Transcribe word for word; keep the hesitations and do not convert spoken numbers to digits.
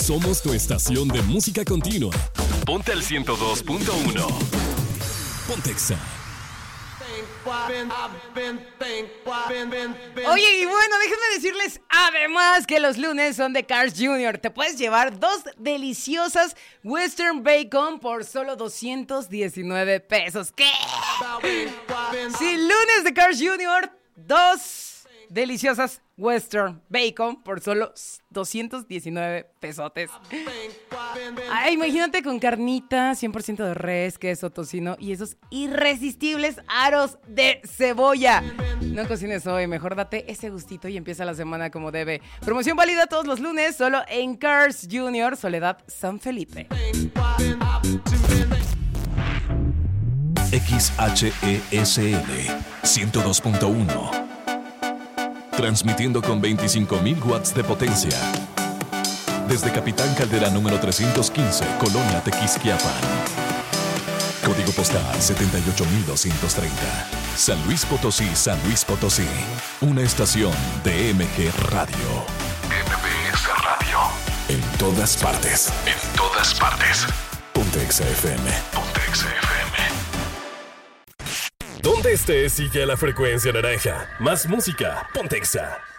Somos tu estación de música continua. Ponte al ciento dos punto uno. Pontexa. Oye, y bueno, déjenme decirles además que los lunes son de Cars junior Te puedes llevar dos deliciosas Western Bacon por solo doscientos diecinueve pesos. ¿Qué? Sí, lunes de Cars junior Dos deliciosas Western Bacon por solo doscientos diecinueve pesotes. Ay, imagínate con carnita, cien por ciento de res, queso, tocino y esos irresistibles aros de cebolla. No cocines hoy, mejor date ese gustito y empieza la semana como debe. Promoción válida todos los lunes, solo en Cars junior Soledad San Felipe. X H E S L ciento dos punto uno. Transmitiendo con veinticinco mil watts de potencia. Desde Capitán Caldera número trescientos quince, Colonia Tequisquiapan. Código postal setenta y ocho mil doscientos treinta. San Luis Potosí, San Luis Potosí. Una estación de M G Radio. M B S Radio. En todas partes. En todas partes. Pontexa F M. Pontexa F M. Donde estés, sigue a la frecuencia naranja. Más música, Pontexa.